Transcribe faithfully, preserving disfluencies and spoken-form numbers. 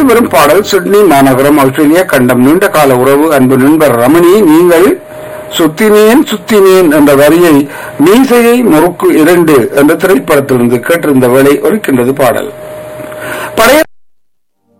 அடுத்து வரும் பாடல் சிட்னி மாநகரம் ஆஸ்திரேலியா கண்டம் நீண்ட கால உறவு அன்பு நண்பர் ரமணி நீங்கள் சுத்தினேன் சுத்தினேன் என்ற வரியை மீசையை முறுக்கு இரண்டு என்ற திரைப்படத்திலிருந்து கேட்டிருந்த வேளை ஒலிக்கின்றது பாடல். பழைய